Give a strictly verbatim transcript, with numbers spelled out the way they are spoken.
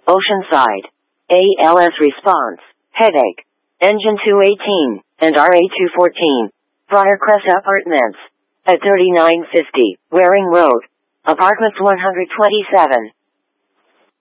Oceanside. A L S response, headache. Engine two eighteen, and R A two fourteen. Briarcrest Apartments. At thirty-nine fifty, Waring Road. Apartments one hundred twenty-seven.